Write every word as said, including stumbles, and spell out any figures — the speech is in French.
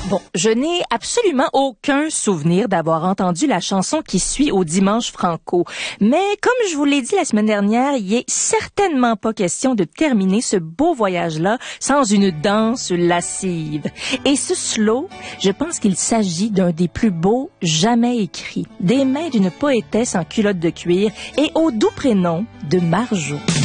Bon, je n'ai absolument aucun souvenir d'avoir entendu la chanson qui suit au Dimanche Franco. Mais comme je vous l'ai dit la semaine dernière, il est certainement pas question de terminer ce beau voyage-là sans une danse lascive. Et ce slow, je pense qu'il s'agit d'un des plus beaux jamais écrits. Des mains d'une poétesse en culotte de cuir et au doux prénom de Marjo.